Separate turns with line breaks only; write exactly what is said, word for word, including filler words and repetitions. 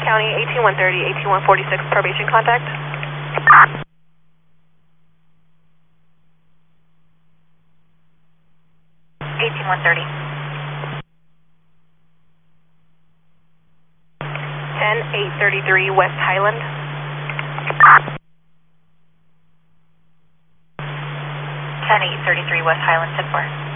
County eighteen one thirty, eighteen one forty-six, probation contact. eighteen one thirty. ten eight thirty-three West Highland. ten eight thirty-three West Highland, ten four.